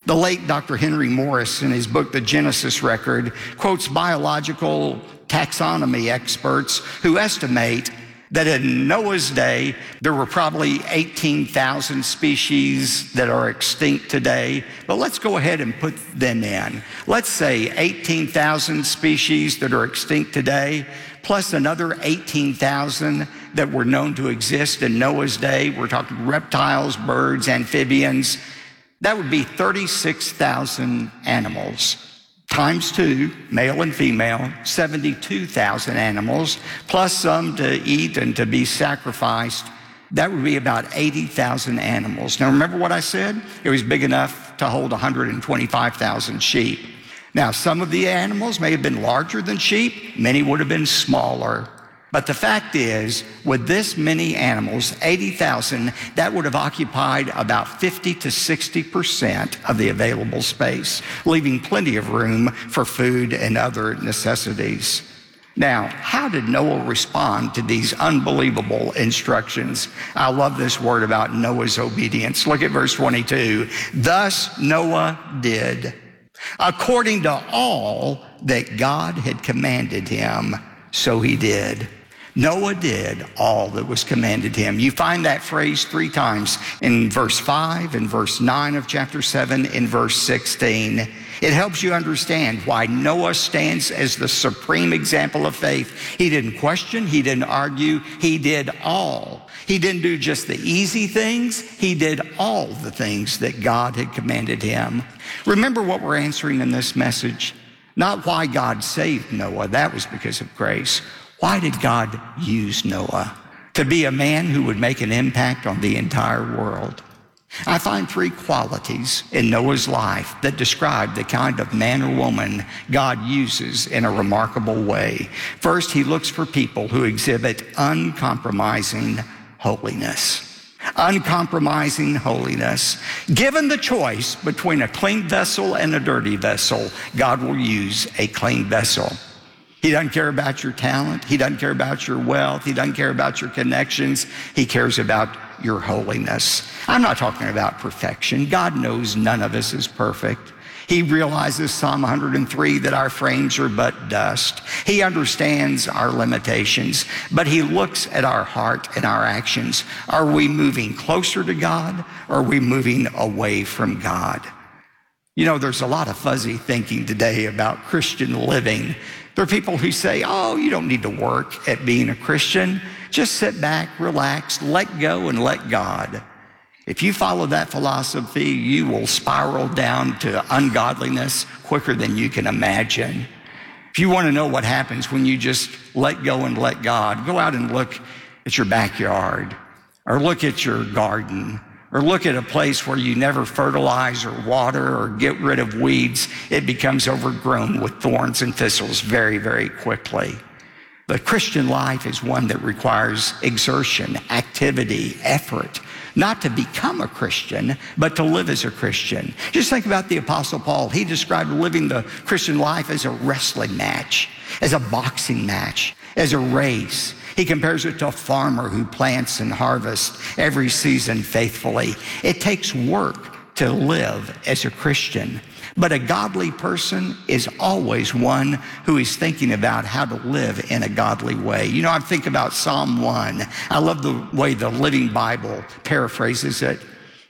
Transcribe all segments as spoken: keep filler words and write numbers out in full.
The late Doctor Henry Morris, in his book, The Genesis Record, quotes biological taxonomy experts who estimate that in Noah's day, there were probably eighteen thousand species that are extinct today. But let's go ahead and put them in. Let's say eighteen thousand species that are extinct today, plus another eighteen thousand that were known to exist in Noah's day. We're talking reptiles, birds, amphibians. That would be thirty-six thousand animals. Times two, male and female, seventy-two thousand animals, plus some to eat and to be sacrificed. That would be about eighty thousand animals. Now remember what I said? It was big enough to hold one hundred twenty-five thousand sheep. Now some of the animals may have been larger than sheep, many would have been smaller. But the fact is, with this many animals, eighty thousand, that would have occupied about fifty to sixty percent of the available space, leaving plenty of room for food and other necessities. Now, how did Noah respond to these unbelievable instructions? I love this word about Noah's obedience. Look at verse twenty-two. Thus Noah did, according to all that God had commanded him, so he did. Noah did all that was commanded him. You find that phrase three times in verse five, in verse nine of chapter seven, in verse sixteen. It helps you understand why Noah stands as the supreme example of faith. He didn't question, he didn't argue, he did all. He didn't do just the easy things, he did all the things that God had commanded him. Remember what we're answering in this message? Not why God saved Noah, that was because of grace. Why did God use Noah? To be a man who would make an impact on the entire world. I find three qualities in Noah's life that describe the kind of man or woman God uses in a remarkable way. First, he looks for people who exhibit uncompromising holiness. Uncompromising holiness. Given the choice between a clean vessel and a dirty vessel, God will use a clean vessel. He doesn't care about your talent. He doesn't care about your wealth. He doesn't care about your connections. He cares about your holiness. I'm not talking about perfection. God knows none of us is perfect. He realizes, Psalm one hundred three, that our frames are but dust. He understands our limitations, but he looks at our heart and our actions. Are we moving closer to God, or are we moving away from God? You know, there's a lot of fuzzy thinking today about Christian living. There are people who say, oh, you don't need to work at being a Christian. Just sit back, relax, let go, and let God. If you follow that philosophy, you will spiral down to ungodliness quicker than you can imagine. If you want to know what happens when you just let go and let God, go out and look at your backyard, or look at your garden, or look at a place where you never fertilize or water or get rid of weeds. It becomes overgrown with thorns and thistles very, very quickly. The Christian life is one that requires exertion, activity, effort, not to become a Christian, but to live as a Christian. Just think about the Apostle Paul. He described living the Christian life as a wrestling match, as a boxing match, as a race. He compares it to a farmer who plants and harvests every season faithfully. It takes work to live as a Christian. But a godly person is always one who is thinking about how to live in a godly way. You know, I think about Psalm one. I love the way the Living Bible paraphrases it.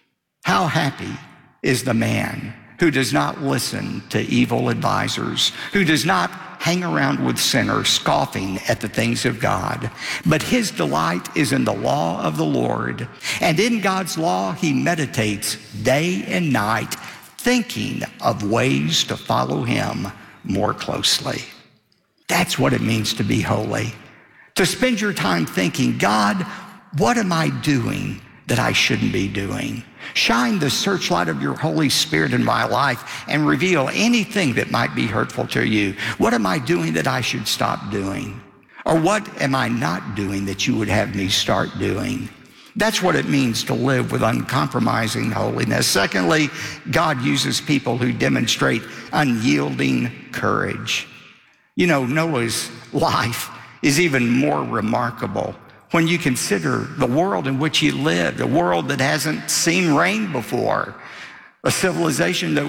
How happy is the man who does not listen to evil advisors, who does not hang around with sinners, scoffing at the things of God. But his delight is in the law of the Lord. And in God's law, he meditates day and night, thinking of ways to follow him more closely. That's what it means to be holy. To spend your time thinking, God, what am I doing that I shouldn't be doing? Shine the searchlight of your Holy Spirit in my life and reveal anything that might be hurtful to you. What am I doing that I should stop doing? Or what am I not doing that you would have me start doing? That's what it means to live with uncompromising holiness. Secondly, God uses people who demonstrate unyielding courage. You know, Noah's life is even more remarkable when you consider the world in which he lived, a world that hasn't seen rain before, a civilization that